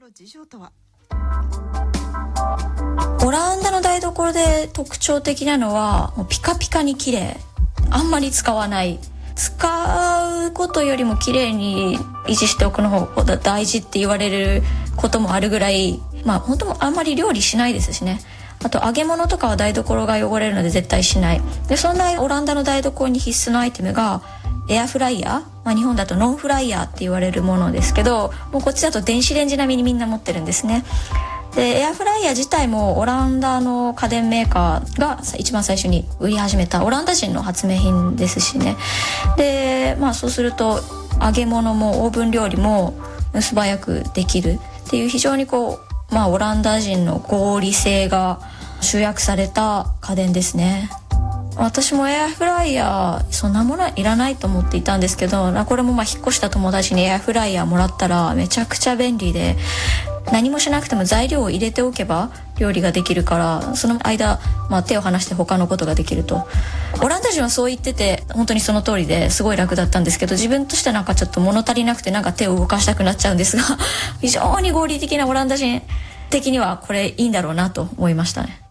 の事情とは。 オランダの台所で特徴的なのはもうピカピカに綺麗、あんまり使わない、使うことよりも綺麗に維持しておくの方が大事って言われることもあるぐらい、本当あんまり料理しないですしね。あと揚げ物とかは台所が汚れるので絶対しない。でそんなオランダの台所に必須のアイテムがエアフライヤー、日本だとノンフライヤーって言われるものですけど、もうこっちだと電子レンジ並みにみんな持ってるんですね。でエアフライヤー自体もオランダの家電メーカーが一番最初に売り始めたオランダ人の発明品ですしね。でそうすると揚げ物もオーブン料理も素早くできるっていう非常にオランダ人の合理性が集約された家電ですね。私もエアフライヤーそんなものはいらないと思っていたんですけど、これも引っ越した友達にエアフライヤーもらったらめちゃくちゃ便利で、何もしなくても材料を入れておけば料理ができるから、その間、手を離して他のことができると。オランダ人はそう言ってて本当にその通りですごい楽だったんですけど、自分としてはちょっと物足りなくて手を動かしたくなっちゃうんですが非常に合理的なオランダ人的にはこれいいんだろうなと思いましたね。